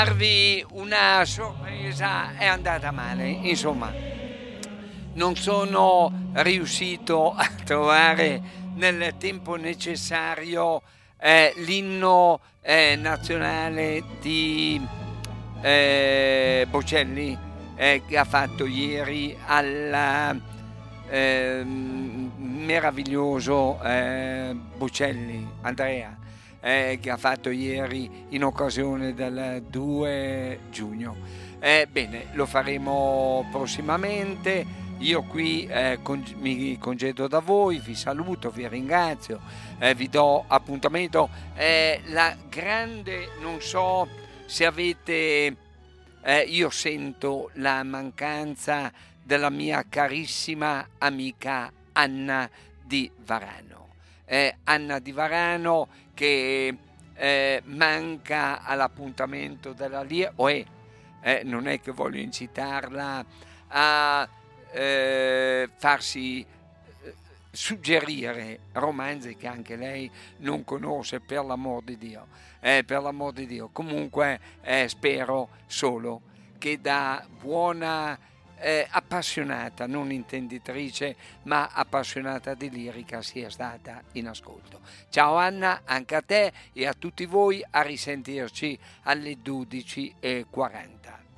Darvi una sorpresa è andata male, insomma, non sono riuscito a trovare nel tempo necessario l'inno nazionale di Bocelli che ha fatto ieri al meraviglioso Bocelli, Andrea, che ha fatto ieri in occasione del 2 giugno. Bene, lo faremo prossimamente. Io qui mi congedo da voi, vi saluto, vi ringrazio, vi do appuntamento. La grande, non so se avete, io sento la mancanza della mia carissima amica Anna di Varano. Anna di Varano che manca all'appuntamento della LIE, non è che voglio incitarla a farsi suggerire romanzi che anche lei non conosce, per l'amor di Dio. Per l'amor di Dio. Comunque spero solo che da buona appassionata, non intenditrice, ma appassionata di lirica sia stata in ascolto. Ciao Anna, anche a te e a tutti voi, a risentirci alle 12:40.